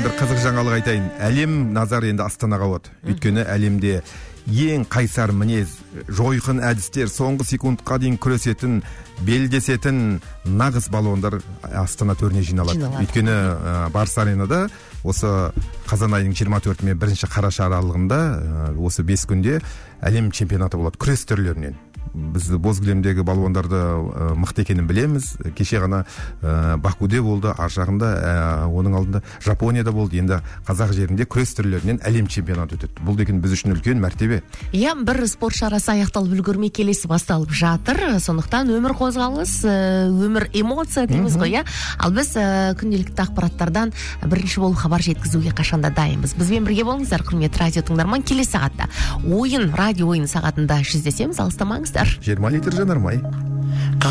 мен бір қызық жаңалық айтайын. Әлем назары енді Астанаға ауады. Өйткені әлемде ең қайсар мінез, жойқын әдістер, соңғы секундқа дейін күресетін, белдесетін нағыз балуандар Астана төріне жиналады. Өйткені Барыс аренада осы қазан айының 24 мен 1 қараша аралығында осы 5 күнде әлем чемпионаты болады күрес түрлерінен. Біз боз кілемдегі балуандарды мықты екенін білеміз. Кеше ғана Бакуде болды, ар жағында оның алдында Жапонияда болды. Енді қазақ жерінде күрес түрлерінен әлем чемпионаты өтеді. Бұл деген біз үшін үлкен мәртебе. Иә, бір спорт шарасы аяқталып үлгермей келесі басталып жатыр. Сондықтан өмір қозғалыс, өмір эмоция дейміз ғой, иә. Ал біз күнделікті ақпараттардан бірінші болып хабар жеткізуге қашанда дайынбыз. Бізбен бірге болыңыздар, құрметті радио тыңдарман. Келесі сағатта радио ойын сағатында жүздесеміз. Алыстамаңыздар. 20 литр жанармай.